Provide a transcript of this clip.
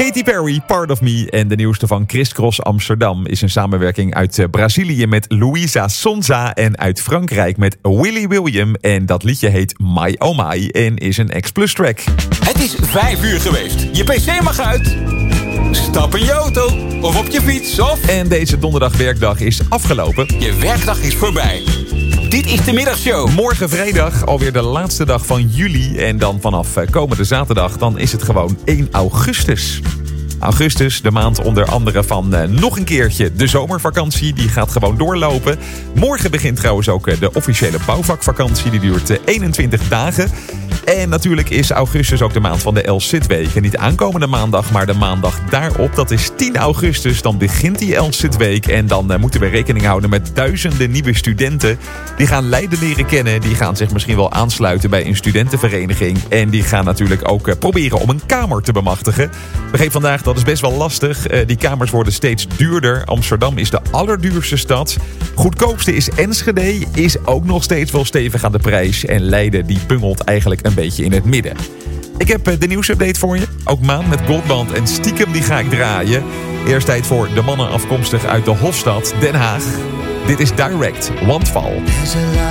Katy Perry, Part of Me. En de nieuwste van Criss Cross Amsterdam is een samenwerking uit Brazilië met Luisa Sonza en uit Frankrijk met Willy William. En dat liedje heet My Oh My en is een X+ track. Het is 5 uur geweest. Je pc mag uit. Stap in je auto of op je fiets of... En deze donderdag werkdag is afgelopen. Je werkdag is voorbij. Dit is de middagshow. Morgen vrijdag, alweer de laatste dag van juli. En dan vanaf komende zaterdag, dan is het gewoon 1 augustus. Augustus, de maand onder andere van nog een keertje de zomervakantie. Die gaat gewoon doorlopen. Morgen begint trouwens ook de officiële bouwvakvakantie. Die duurt 21 dagen. En natuurlijk is augustus ook de maand van de El Cid-week. En niet aankomende maandag, maar de maandag daarop. Dat is 10 augustus. Dan begint die El Cid-week. En dan moeten we rekening houden met duizenden nieuwe studenten. Die gaan Leiden leren kennen. Die gaan zich misschien wel aansluiten bij een studentenvereniging. En die gaan natuurlijk ook proberen om een kamer te bemachtigen. Begreep vandaag, dat is best wel lastig. Die kamers worden steeds duurder. Amsterdam is de allerduurste stad. Goedkoopste is Enschede. Is ook nog steeds wel stevig aan de prijs. En Leiden die bungelt eigenlijk een beetje in het midden. Ik heb de nieuwsupdate voor je. Ook Maan met Goldband en Stiekem die ga ik draaien. Eerst tijd voor de mannen afkomstig uit de Hofstad, Den Haag. Dit is Direct, Wandval.